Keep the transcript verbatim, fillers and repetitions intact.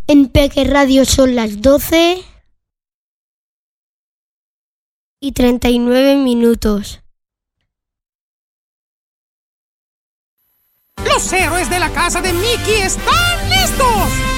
En Peque Radio son las doce y treinta y nueve minutos. Los héroes de la casa de Mickey están listos.